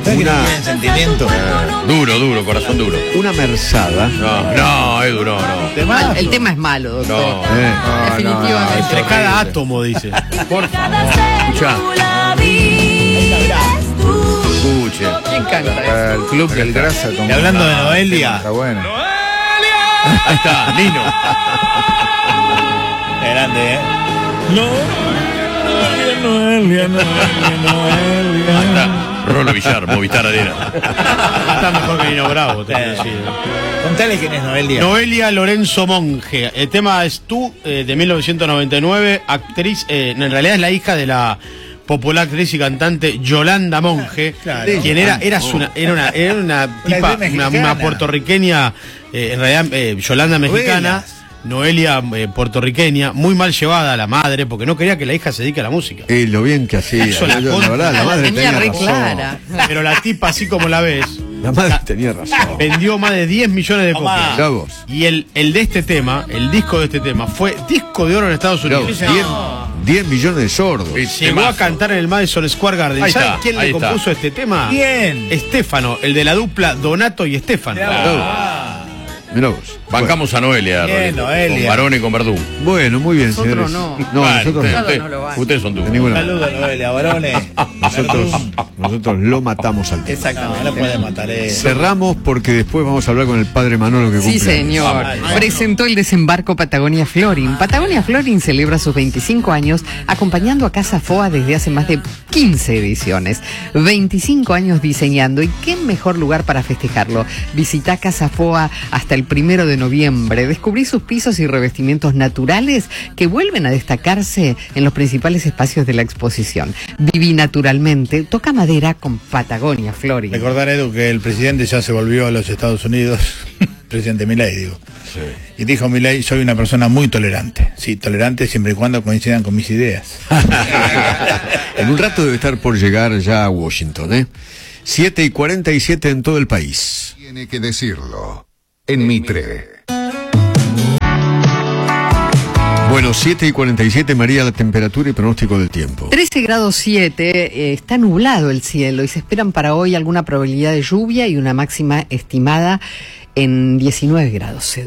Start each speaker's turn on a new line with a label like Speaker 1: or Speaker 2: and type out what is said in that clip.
Speaker 1: Tienen sentimiento.
Speaker 2: Duro, corazón duro.
Speaker 3: Una merzada.
Speaker 2: No, Edu, no.
Speaker 4: El tema es malo, doctor.
Speaker 2: No.
Speaker 4: Definitivamente.
Speaker 5: Entre cada átomo, dice.
Speaker 2: Por favor. Escuchá. Escuche.
Speaker 4: Me encanta.
Speaker 1: El club del grasa.
Speaker 5: Y hablando de Noelia.
Speaker 1: Está bueno.
Speaker 2: Ahí está, Nino.
Speaker 5: Grande, ¿eh?
Speaker 2: Ahí está. Rolo Villar, Movistar Arena.
Speaker 5: Está mejor que Nino Bravo, te voy a decir.
Speaker 1: Contale quién es Noelia.
Speaker 5: Noelia Lorenzo Monge. El tema es Tú, de 1999. Actriz, en realidad es la hija de la popular actriz y cantante Yolanda Monge,
Speaker 1: Claro.
Speaker 5: quien era una tipa, una puertorriqueña, en realidad Yolanda mexicana, Noelia puertorriqueña, muy mal llevada a la madre, porque no quería que la hija se dedique a la música.
Speaker 3: Lo bien que hacía.
Speaker 5: Eso la
Speaker 3: La verdad, la madre
Speaker 4: tenía re
Speaker 3: razón.
Speaker 4: clara.
Speaker 5: Pero la tipa, así como la ves,
Speaker 3: La madre tenía razón.
Speaker 5: vendió más de 10 millones de copias.
Speaker 3: Mirá vos.
Speaker 5: Y el de este tema, el disco de este tema, fue disco de oro en Estados
Speaker 3: Mirá
Speaker 5: Unidos.
Speaker 3: vos, 10 millones de sordos.
Speaker 5: Llegó a cantar en el Madison Square Garden.
Speaker 2: Ahí
Speaker 5: ¿Saben
Speaker 2: está,
Speaker 5: quién
Speaker 2: ahí
Speaker 5: le
Speaker 2: está.
Speaker 5: compuso este tema?
Speaker 1: ¿Quién?
Speaker 5: Estefano, el de la dupla Donato y Estefano.
Speaker 3: Mirá vos.
Speaker 2: Bancamos a Noelia,
Speaker 1: Bien,
Speaker 2: Rolito.
Speaker 1: Noelia.
Speaker 2: Con Barón y con Verdú.
Speaker 3: Bueno, muy bien,
Speaker 4: Nosotros
Speaker 3: señores.
Speaker 4: no.
Speaker 2: Bueno,
Speaker 3: nosotros
Speaker 2: ustedes,
Speaker 4: no lo van.
Speaker 2: ustedes son tú.
Speaker 3: de ninguna manera.
Speaker 1: Saludos, Noelia, varones.
Speaker 3: Nosotros lo matamos al tema.
Speaker 1: Exactamente. No puede matar eso.
Speaker 3: Cerramos porque después vamos a hablar con el padre Manolo que cumple
Speaker 4: Sí, señor.
Speaker 1: Vamos.
Speaker 4: Presentó el desembarco Patagonia Florin. Patagonia Florin celebra sus 25 años acompañando a Casa Foa desde hace más de 15 ediciones. 25 años diseñando. ¿Y qué mejor lugar para festejarlo? Visita Casa Foa hasta el 1 de noviembre. Descubrí sus pisos y revestimientos naturales que vuelven a destacarse en los principales espacios de la exposición. Viví naturalmente. Toca madera con Patagonia Florin.
Speaker 1: Recordar, Edu, que el presidente ya se volvió a los Estados Unidos, presidente Milei, digo.
Speaker 2: Sí.
Speaker 1: Y dijo Milei, soy una persona muy tolerante. Sí, tolerante siempre y cuando coincidan con mis ideas.
Speaker 3: En un rato debe estar por llegar ya a Washington, ¿eh? 7:47 en todo el país.
Speaker 6: Tiene que decirlo. En Mitre.
Speaker 3: Bueno, 7:47, María, la temperatura y pronóstico del tiempo.
Speaker 4: 13 grados 7, está nublado el cielo y se esperan para hoy alguna probabilidad de lluvia y una máxima estimada en 19 grados.